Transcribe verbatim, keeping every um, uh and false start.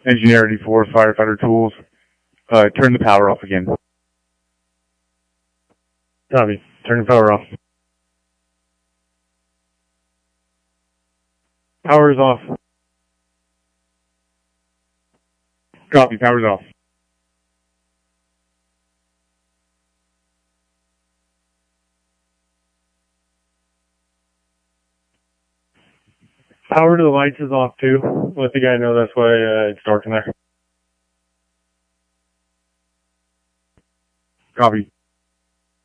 Engineer eighty-four, firefighter tools. Uh, turn the power off again. Copy. Turn the power off. Power is off. Copy. Power's off. Power to the lights is off too. Let the guy know that's why uh, it's dark in there. Copy.